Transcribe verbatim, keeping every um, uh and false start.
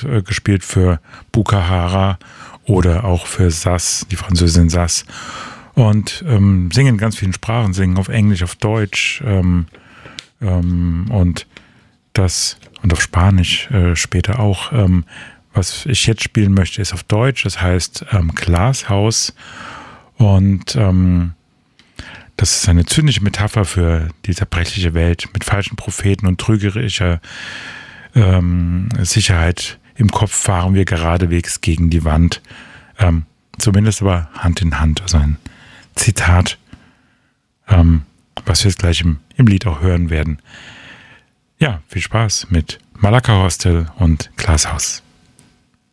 äh, gespielt für Bukahara oder auch für Sass, die Französin Sass. Und ähm, singen in ganz vielen Sprachen, singen auf Englisch, auf Deutsch ähm, ähm, und das und auf Spanisch äh, später auch. Ähm, was ich jetzt spielen möchte, ist auf Deutsch. Das heißt ähm, Glashaus. Und ähm, das ist eine zynische Metapher für die zerbrechliche Welt mit falschen Propheten und trügerischer ähm, Sicherheit. Im Kopf fahren wir geradewegs gegen die Wand. Ähm, zumindest aber Hand in Hand. Also ein Zitat, ähm, was wir jetzt gleich im, im Lied auch hören werden. Ja, viel Spaß mit Malaka Hostel und Glashaus.